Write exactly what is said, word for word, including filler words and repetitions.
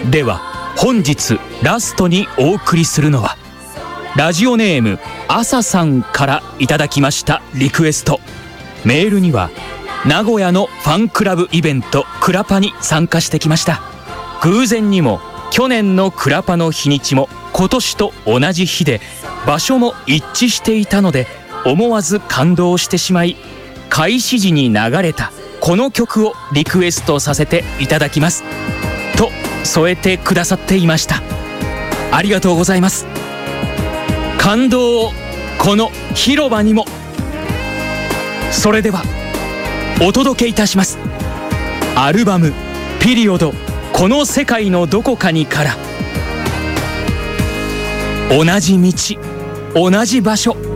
では本日ラストにお送りするのはラジオネーム朝さんからいただきましたリクエスト。メールには名古屋のファンクラブイベントクラパに参加してきました。偶然にも去年のクラパの日にちも今年と同じ日で場所も一致していたので思わず感動してしまい、開始時に流れたこの曲をリクエストさせていただきますと添えてくださっていました。ありがとうございます。感動をこの広場にも。それではお届けいたします。アルバムピリオドこの世界のどこかにから。同じ道同じ場所